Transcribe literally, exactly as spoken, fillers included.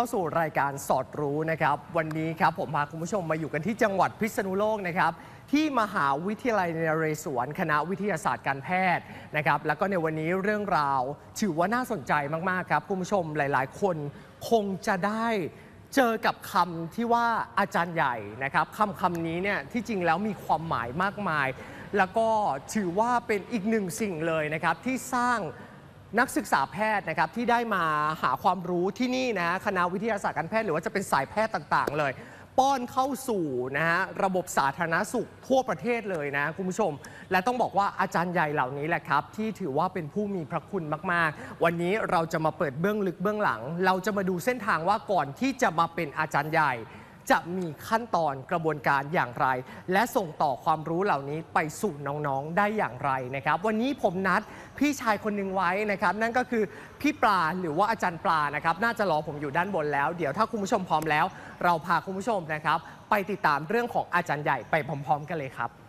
าสู่รายการสอดรู้นะครับวันนี้ครับผมพาคุณผู้ชมมาอยู่กันที่จังหวัดพิษณุโลกนะครับที่มหาวิทยาลัยนเรศวรคณะวิทยาศาสตร์การแพทย์นะครับแล้วก็ในวันนี้เรื่องราวถือว่าน่าสนใจมากๆครับคุณผู้ชมหลายๆคนคงจะได้เจอกับคำที่ว่าอาจารย์ใหญ่นะครับคำคำนี้เนี่ยที่จริงแล้วมีความหมายมากมายแล้วก็ถือว่าเป็นอีกหนึ่งสิ่งเลยนะครับที่สร้างนักศึกษาแพทย์นะครับที่ได้มาหาความรู้ที่นี่นะคณะวิทยาศาสตร์การแพทย์หรือว่าจะเป็นสายแพทย์ต่างๆเลยป้อนเข้าสู่นะฮะระบบสาธารณสุขทั่วประเทศเลยนะคุณผู้ชมและต้องบอกว่าอาจารย์ใหญ่เหล่านี้แหละครับที่ถือว่าเป็นผู้มีพระคุณมากๆวันนี้เราจะมาเปิดเบื้องลึกเบื้องหลังเราจะมาดูเส้นทางว่าก่อนที่จะมาเป็นอาจารย์ใหญ่จะมีขั้นตอนกระบวนการอย่างไรและส่งต่อความรู้เหล่านี้ไปสู่น้องๆได้อย่างไรนะครับวันนี้ผมนัดพี่ชายคนหนึ่งไว้นะครับนั่นก็คือพี่ปลาหรือว่าอาจารย์ปลานะครับน่าจะรอผมอยู่ด้านบนแล้วเดี๋ยวถ้าคุณผู้ชมพร้อมแล้วเราพาคุณผู้ชมนะครับไปติดตามเรื่องของอาจารย์ใหญ่ไปพร้อมๆกันเลยครับ